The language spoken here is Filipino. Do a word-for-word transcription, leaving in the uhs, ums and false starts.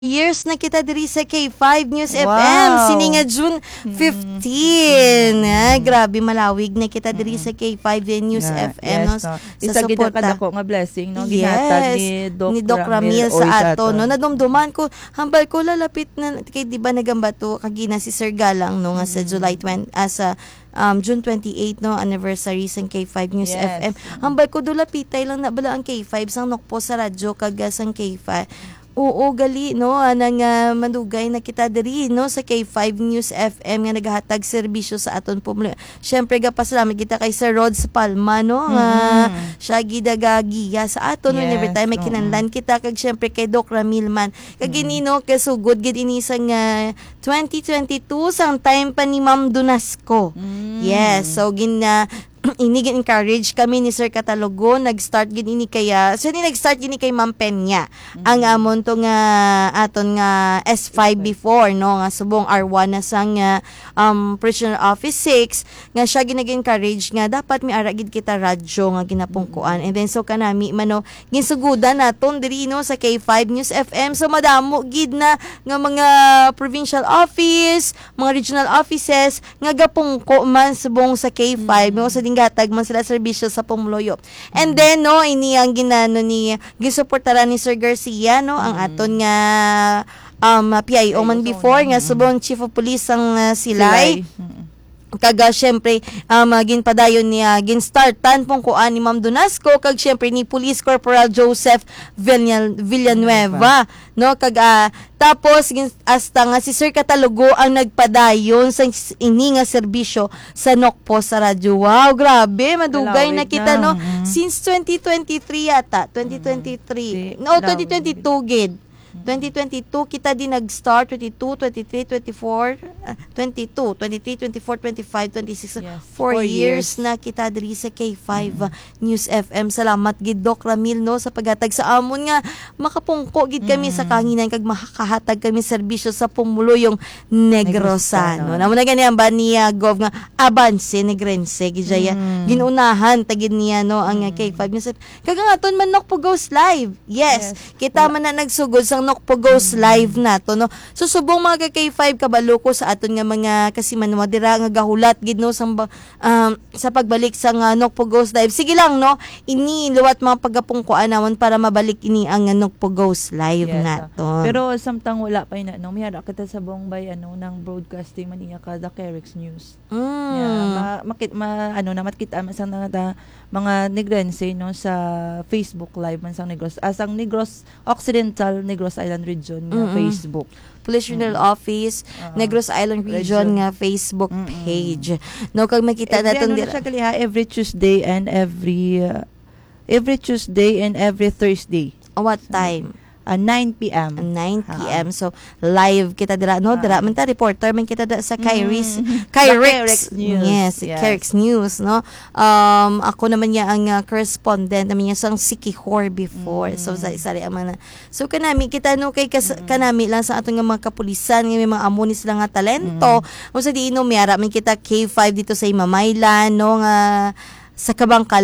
Years na kita diri sa K five News Wow. F M. Sini nga June fifteen. Mm. Ah, grabe malawig na kita diri sa K five News Nga, F M. yes, no, no. sa Isa gid suporta. kadako nga blessing no Yes, ginhatag ni Doc, ni Doc Ramil sa ato. No, nadumduman ko, hambal ko lalapit na kay di ba nagamba to kagina si Sir Galang no nga sa July twentieth as sa um, June twenty-eighth no anniversary sa K five News Yes. F M. Hambal ko dulapitay lang na bala ang K five sang nokpo sa radyo kag sang K five. Oo, gali, no? Anang uh, manugay na kita diri, no? Sa K five News F M nga naghatag serbisyo sa aton pumuli. Siyempre, gapasalamat kita kay Sir Rods Palma, no? Nga, Mm-hmm. siya gidagagiya sa aton. Yes, Every time may oo. kinanlan kita. Kag siyempre kay Doc Ramil man. Kag mm-hmm. no? Kasugod, gid inisang uh, twenty twenty-two, sang time pa ni Ma'am Dunasco. Mm. Yes, so gina ini gin encourage kami ni Sir Catalogo, nag-start gid ini kaya so ni nag-start gini kay Ma'am Peña mm-hmm. ang amon to nga aton nga S five before no nga subong R one na sang uh, um prisoner office six nga siya ginag-encourage nga dapat mi ara gid kita radyo nga ginapungkuan mm-hmm. and then so kanami mano ginsugudan naton diri no sa K five News F M so madamo gid na nga mga provincial office, mga regional offices nga gapungko man subong sa K five mm-hmm. no sa gatag man sila serbisyo sa Pumloyo. And then no ini ang ginano ni gisuportaran ni Sir Garcia no ang aton nga um P I O man before nga subong Chief of Police ang uh, Silay. Kaga syempre um, ginpadayon niya ginstartan pong kuan ni Ma'am Dunasco kag syempre ni Police Corporal Joseph Villan- Villanueva no kag uh, tapos gin, hasta nga si Sir Catalogo ang nagpadayon sa ini nga serbisyo sa Nokpo sa radyo. Wow, grabe madugay na kita no mm-hmm. since twenty twenty-three yata twenty twenty-three mm-hmm. no twenty twenty-two gid twenty twenty-two kita din nag-start twenty-two, twenty-three, twenty-four, uh, twenty-two, twenty-three, twenty-four, twenty-five, twenty-six Yes, four, four years. years na kita diri sa K five mm-hmm. News F M. Salamat gid Doc Ramil no sa paghatag sa amon nga makapungko gid kami mm-hmm. sa kanginan kag makahatag kami serbisyo sa Pumuluyong Negrosano. Namo na gani ang ba niya gov nga Avance Negrense gidya mm-hmm. ginunahan tagid niya no ang mm-hmm. K five News F M. Kag nga aton man Nokpo Goes Live. Yes, yes. Kita man na nagsugod sa Nokpo Goes Live na to no. So subong mga K five kabalo ko sa aton nga mga kasiman mo dira nga gahulat gid no sa um, sa pagbalik sa nga Nokpo Goes Live. Sige lang no. Ini luwat mga pagapungkuan namon para mabalik ini ang Nokpo Goes Live yes, na to. Pero samtang wala pa ina no mihara kita sa Bombay ano ng broadcasting maniya kada Kerix News. Mm. Yeah, ma, makit ma ano na makita man sa mga mga Negrense no sa Facebook Live man sang Negros asang Negros Occidental Negros Island Region nga mm-hmm. Facebook. Police Regional mm-hmm. Office, uh-huh. Negros Island Region, Region nga Facebook mm-hmm. page. No kag makita naton dira. Ano na every Tuesday and every uh, every Tuesday and every Thursday. What time? Uh, nine p.m. nine p.m. So live kita dira no dira man ta reporter man kita da sa Kairis mm. Kairex News. Yes, yes. Kairex News no. Um ako naman ya ang uh, correspondent naman ya sang Sikihor before. Mm. So sa isari amana. So kanami kita no kay kas, mm. kanami lang sa atong mga kapulisan nga may mga amo ni sila nga talento. Mm. O sa diino miara man kita K five dito sa Imamaylan no nga sa Kabangkal